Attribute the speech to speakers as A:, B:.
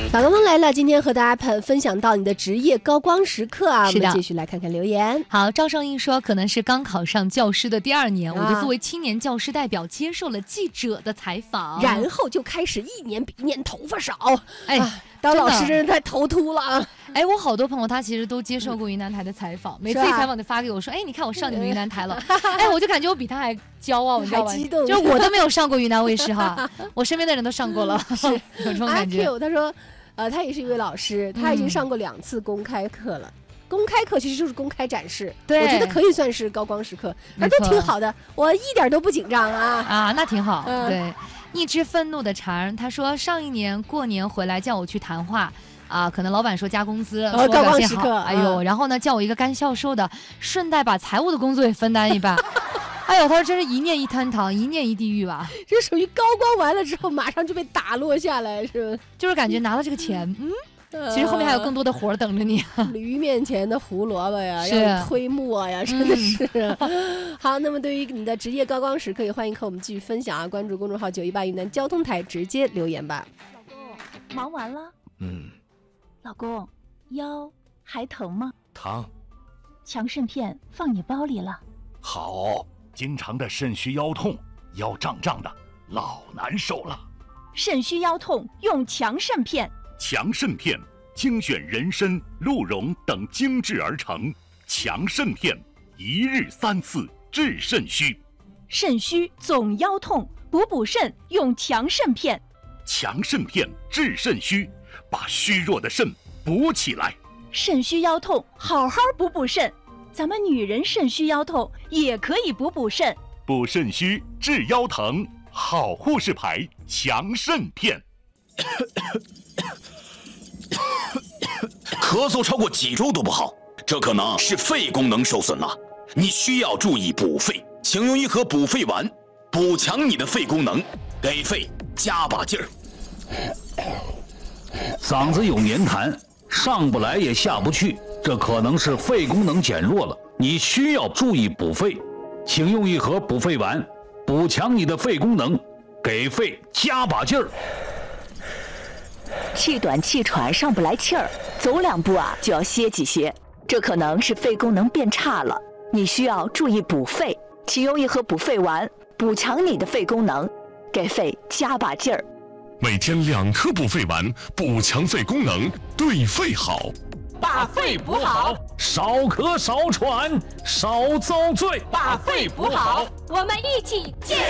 A: 早高峰来了，今天和大家分享到你的职业高光时刻啊，
B: 是的，
A: 我们继续来看看留言。
B: 好，赵胜英说，可能是刚考上教师的第2年，我就作为青年教师代表接受了记者的采访，
A: 然后就开始一年比一年头发少。当老师真是太头秃了啊！
B: 我好多朋友他其实都接受过云南台的采访，每次一采访就发给我说，你看我上你们云南台了，我就感觉我比他还骄傲，你知道吗？就是我都没有上过云南卫视哈，我身边的人都上过了，是有这种感觉。
A: 他说，他也是一位老师，他已经上过2次公开课了。公开课其实就是公开展示，
B: 对，
A: 我觉得可以算是高光时刻，都挺好的，我一点都不紧张啊！
B: 那挺好，对。一只愤怒的蝉，他说上一年过年回来叫我去谈话可能老板说加工资，说
A: 高光时刻，
B: 然后呢叫我一个干销售的，顺带把财务的工作也分担一半。他说真是一念一滩糖，一念一地狱吧。
A: 这属于高光完了之后马上就被打落下来，是吧？
B: 就是感觉拿到这个钱，其实后面还有更多的活等着你。
A: 驴面前的胡萝卜呀，要推磨呀，真的是。好，那么对于你的职业高光时刻，也欢迎和我们继续分享啊！关注公众号918云南交通台，直接留言吧。
C: 老公，忙完了？老公，腰还疼吗？
D: 疼。
C: 强肾片放你包里了。
D: 好，经常的肾虚腰痛，腰胀胀的，老难受了。
C: 肾虚腰痛用强肾片。
D: 强肾片精选人参、鹿茸等精制而成，强肾片一日3次治肾虚。
C: 肾虚总腰痛，补肾用强肾片。
D: 强肾片治肾虚，把虚弱的肾补起来。
C: 肾虚腰痛，好好补肾。咱们女人肾虚腰痛也可以补肾。
D: 补肾虚治腰疼，好护士牌强肾片。
E: 咳嗽超过几周都不好，这可能是肺功能受损了，你需要注意补肺。请用一盒补肺丸，补强你的肺功能，给肺加把劲儿。
F: 嗓子有黏痰，上不来也下不去，这可能是肺功能减弱了，你需要注意补肺。请用一盒补肺丸，补强你的肺功能，给肺加把劲儿。
G: 气短气喘上不来气儿，走2步就要歇几歇，这可能是肺功能变差了，你需要注意补肺。请用一盒补肺丸，补强你的肺功能，给肺加把劲儿。
H: 每天2颗补肺丸，补强肺功能，对肺好。
I: 把肺补好，
F: 少咳少喘少遭罪。
I: 把肺补好，我们一起健